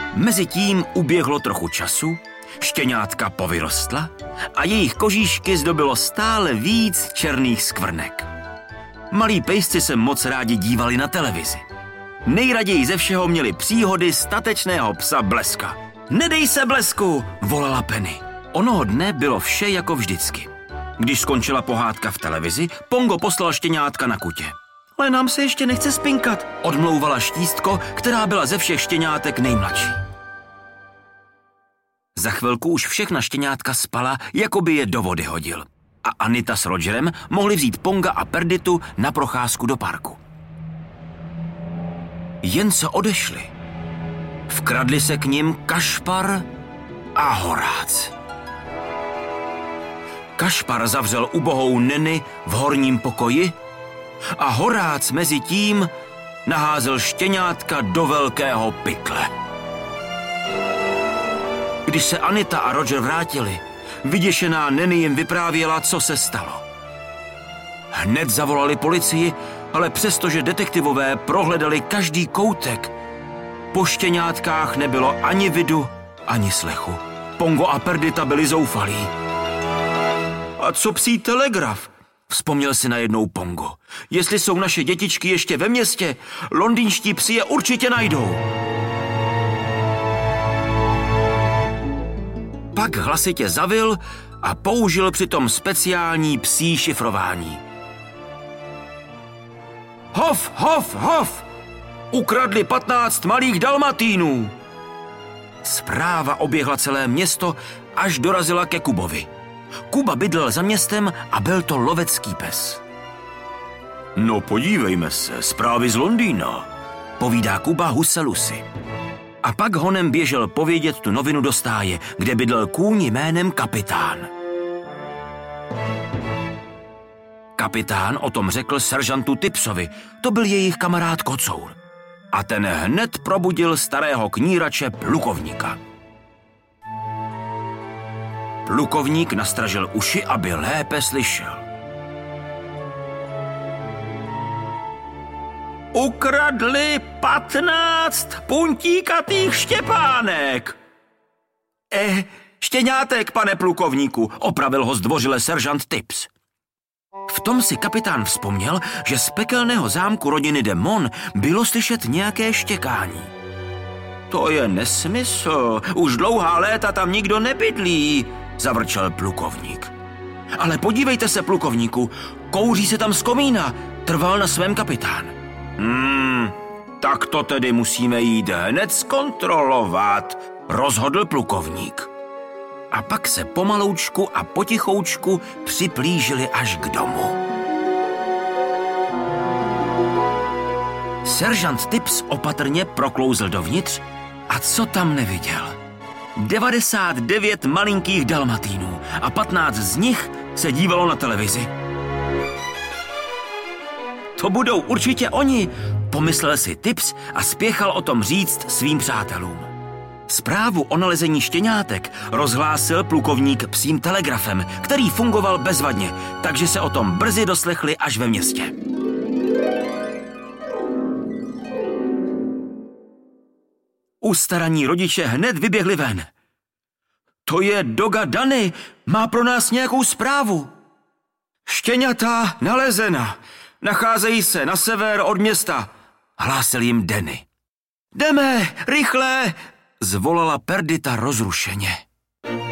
Mezitím uběhlo trochu času, štěňátka povyrostla a jejich kožíšky zdobilo stále víc černých skvrnek. Malí pejsci se moc rádi dívali na televizi. Nejraději ze všeho měli příhody statečného psa Bleska. Nedej se, Blesku, volala Penny. Onoho dne bylo vše jako vždycky. Když skončila pohádka v televizi, Pongo poslal štěňátka na kutě. Ale nám se ještě nechce spinkat, odmlouvala Štístko, která byla ze všech štěňátek nejmladší. Za chvilku už všechna štěňátka spala, jako by je do vody hodil. A Anita s Rogerem mohli vzít Ponga a Perditu na procházku do parku. Jen co odešli, vkradli se k nim Kašpar a Horác. Kašpar zavřel ubohou Neny v horním pokoji a Horác mezi tím naházel štěňátka do velkého pytle. Když se Anita a Roger vrátili, vyděšená Neny jim vyprávěla, co se stalo. Hned zavolali policii, ale přestože detektivové prohledali každý koutek, po štěňátkách nebylo ani vidu, ani slechu. Pongo a Perdita byli zoufalí. A co psí telegraf? Vzpomněl si najednou Pongo. Jestli jsou naše dětičky ještě ve městě, londýnští psi je určitě najdou. Pak hlasitě zavil a použil přitom speciální psí šifrování. Hof, hof, hof! Ukradli 15 malých dalmatínů! Zpráva oběhla celé město, až dorazila ke Kubovi. Kuba bydlel za městem a byl to lovecký pes. No podívejme se, zprávy z Londýna, povídá Kuba huse Lucy. A pak honem běžel povědět tu novinu do stáje, kde bydlel kůň jménem Kapitán. Kapitán o tom řekl seržantu Tipsovi, to byl jejich kamarád Kocour. A ten hned probudil starého knírače Plukovníka. Plukovník nastražil uši, aby lépe slyšel. Ukradli 15 puntíkatých štěpánek. Štěňátek, pane plukovníku, opravil ho zdvořile seržant Tips. V tom si kapitán vzpomněl, že z pekelného zámku rodiny de Mon bylo slyšet nějaké štěkání. To je nesmysl, už dlouhá léta tam nikdo nebydlí, zavrčel plukovník. Ale podívejte se, plukovníku, kouří se tam z komína, trval na svém kapitán. Tak to tedy musíme jít hned zkontrolovat, rozhodl plukovník. A pak se pomaloučku a potichoučku připlížili až k domu. Seržant Tips opatrně proklouzl dovnitř a co tam neviděl? 99 malinkých dalmatínů a 15 z nich se dívalo na televizi. To budou určitě oni, pomyslel si Tips a spěchal o tom říct svým přátelům. Zprávu o nalezení štěňátek rozhlásil plukovník psím telegrafem, který fungoval bezvadně, takže se o tom brzy doslechli až ve městě. Ustaraní rodiče hned vyběhli ven. To je Doga Dany, má pro nás nějakou zprávu. Štěňata nalezena, nacházejí se na sever od města, hlásil jim Danny. Jdeme, rychle, zvolala Perdita rozrušeně.